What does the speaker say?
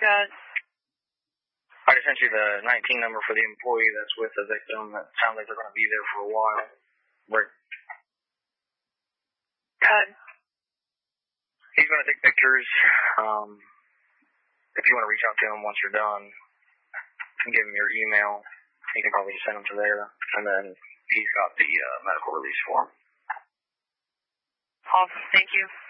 Cut. I just sent you the 19 number for the employee that's with the victim. That sounds like they're going to be there for a while. Cut. He's going to take pictures. If you want to reach out to him once you're done, give him your email. You can probably send him to there. And then he's got the medical release form. Awesome. Thank you.